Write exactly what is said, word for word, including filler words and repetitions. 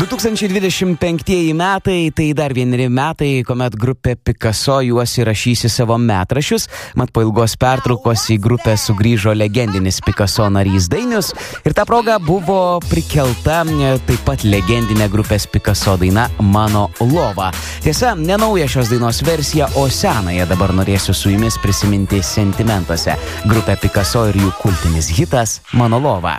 du tūkstančiai dvidešimt penktieji metai, tai dar vieneri metai, kuomet grupė Picasso juos įrašys į savo metraščius, mat po ilgos pertraukos į grupę sugrįžo legendinis Picasso narys Dainius ir ta proga buvo prikelta taip pat legendinė grupės Picasso daina Mano lova. Tiesa, ne nauja šios dainos versija, o senąją dabar norėsiu su jumis prisiminti sentimentuose. Grupė Picasso ir jų kultinis hitas Mano lova.